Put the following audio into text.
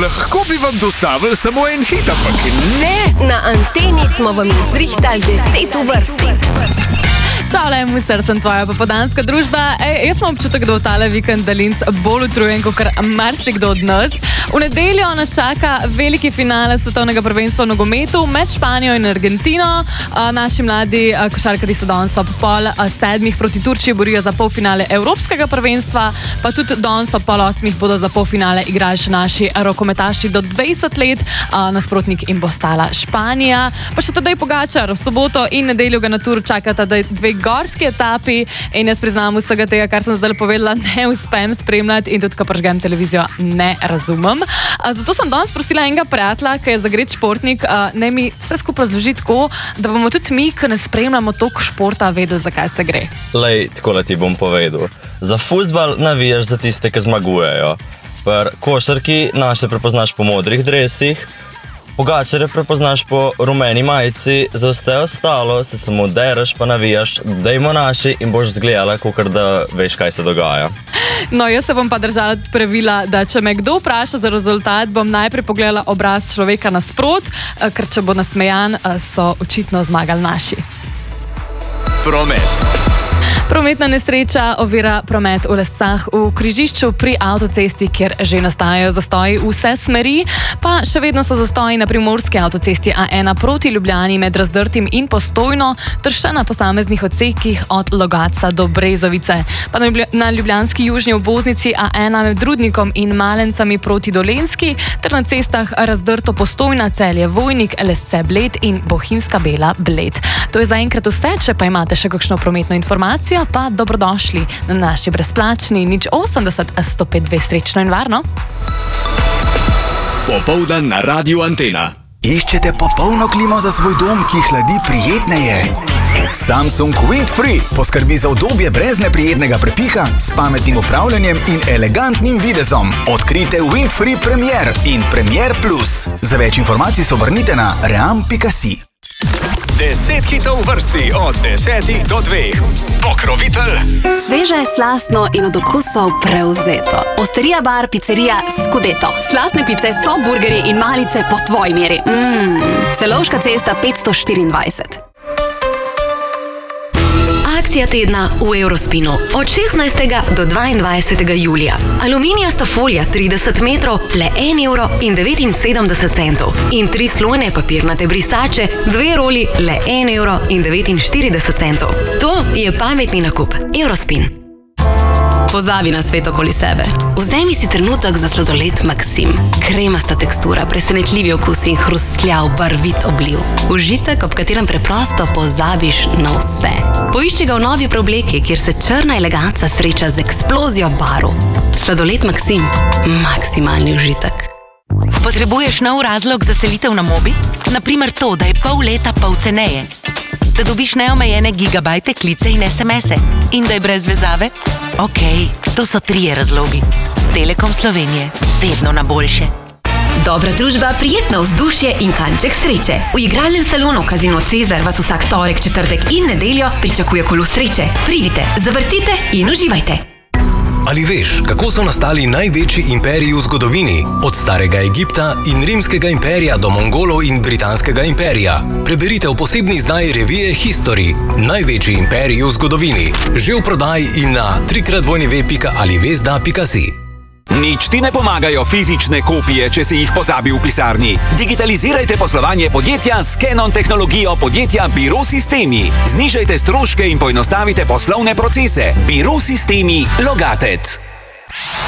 Lahko bi vam dostavili samo en hit, ampak ne. Na anteni smo vam izrihtali 10 v vrsti. Čau, Muster, sem tvoja popodanska družba. Jaz imam občutek, da v tale vikend Dalinc bolj utrujen, kot marsikdo od nas. V nedeljo nas čaka veliki finale svetovnega prvenstva v nogometu med Španijo in Argentino. Naši mladi košarkarji se danes ob 6:30 proti Turčiji borijo za polfinale Evropskega prvenstva, pa tudi danes ob 7:30 bodo za polfinale igrali še naši rokometaši do 20 let. Nasprotnik jim bo stala Španija. Pa še Tadej Pogačar, v soboto in nedeljo ga na turu čakata dve gorski etapi in jaz priznam, vsega tega, kar sem zdaj povedala, ne uspem spremljati in tudi, ko prižgem televizijo, ne razumem. Zato sem danes prosila enega prijatelja, ki je zagret športnik, naj mi vse skupaj razloži tako, da bomo tudi mi, ki ne spremljamo toliko športa, vedeli, zakaj se gre. Lej, takole ti bom povedal. Za fuzbal navijaš za tiste, ki zmagujejo. Pri košarki naše prepoznaš po modrih dresih, Pogačarje prepoznaš po rumeni majici, za vse ostalo se samo dereš pa navijaš, dajmo naši in boš zgledala, kakor da veš, kaj se dogaja. No, jaz se bom pa držala pravila, da če me kdo vpraša za rezultat, bom najprej pogledala obraz človeka nasprot, ker če bo nasmejan, so očitno zmagali naši. Promet. Prometna nesreča ovira promet v Lescah v križišču pri avtocesti, kjer že nastajajo zastoji vse smeri, pa še vedno so zastoji na primorski avtocesti A1 proti Ljubljani med Razdrtim in Postojno, ter še na posameznih odsekih od Logatca do Brezovice. Pa na ljubljanski južni obvoznici A1 med Rudnikom in Malencami proti Dolenjski, ter na cestah Razdrto Postojna, Celje Vojnik, Lesce Bled in Bohinjska Bela Bled. To je zaenkrat vse, če pa imate še kakšno prometno informacijo, pa dobrodošli na naši brezplačni 080 105 2 srečno in varno. Popoldan na Radiu Antena. Iščete popolno klimo za svoj dom, ki hladi prijetneje? Samsung Windfree poskrbi za udobje brez neprijetnega prepiha, s pametnim upravljanjem in elegantnim videzom. Odkrite Windfree Premier in Premier Plus. Za več informacij se obrnite na ream.si. 10 hitov v vrsti od 10 do 2. Pokrovitelj. Sveže, slastno in od okusov prevzeto. Osterija bar, pizzerija Scudeto. Slastne pice, top burgerji in malice po tvoji meri. Celovška cesta 524. Akcija tedna v Eurospinu od 16. do 22. julija. Aluminijasta folija 30 metrov, le 1,79 € in 3 slojne papirnate brisače, 2 roli, le 1,49 €. To je pametni nakup. Eurospin. Pozabi na svet okoli sebe. Vzemi si trenutek za sladoled Maksim. Kremasta tekstura, presenetljivi okus in hrustljav, barvit obliv. Užitek, ob katerem preprosto pozabiš na vse. Poišči ga v novi preobleki, kjer se črna eleganca sreča z eksplozijo barv. Sladoled Maksim. Maksimalni užitek. Potrebuješ nov razlog za selitev na Mobi? Naprimer to, da je pol leta pol ceneje. Da dobiš neomejene gigabajte, klice in SMS-e. In da je brez vezave? Okej, to so 3 razlogi. Telekom Slovenije. Vedno na boljše. Dobra družba, prijetno vzdušje in kanček sreče. V igralnem salonu Casino Cezar vas vsak torek, četrtek in nedeljo pričakuje kolo sreče. Pridite, zavrtite in uživajte. Ali veš, kako so nastali največji imperiji v zgodovini? Od starega Egipta in rimskega imperija do Mongolov in britanskega imperija. Preberite v posebni izdaji revije History. Največji imperiji v zgodovini. Že v prodaji in na www.alivesda.si. Nič ti ne pomagajo fizične kopije, če si jih pozabil v pisarni. Digitalizirajte poslovanje podjetja s Canon tehnologijo podjetja Biro Sistemi. Znižajte stroške in poenostavite poslovne procese. Biro Sistemi Logatet.